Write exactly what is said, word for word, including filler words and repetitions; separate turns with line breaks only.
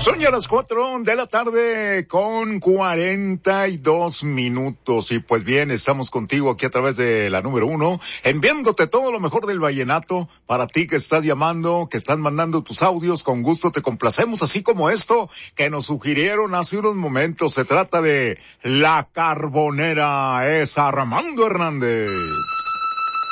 Son ya las cuatro de la tarde con cuarenta y dos minutos y pues bien, estamos contigo aquí a través de la número uno, enviándote todo lo mejor del vallenato para ti que estás llamando, que estás mandando tus audios, con gusto te complacemos, así como esto que nos sugirieron hace unos momentos. Se trata de La Carbonera, es Armando Hernández.